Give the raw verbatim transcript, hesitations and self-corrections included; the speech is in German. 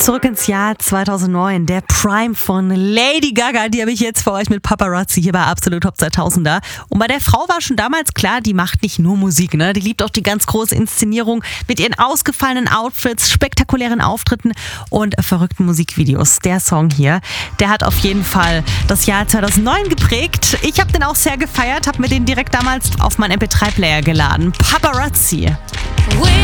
Zurück ins Jahr zweitausendneun, der Prime von Lady Gaga, die habe ich jetzt für euch mit Paparazzi hier bei Absolut Top zweitausender. Und bei der Frau war schon damals klar, die macht nicht nur Musik, ne? Die liebt auch die ganz große Inszenierung mit ihren ausgefallenen Outfits, spektakulären Auftritten und verrückten Musikvideos. Der Song hier, der hat auf jeden Fall das Jahr zweitausendneun geprägt. Ich habe den auch sehr gefeiert, habe mir den direkt damals auf meinen M P drei Player geladen. Paparazzi.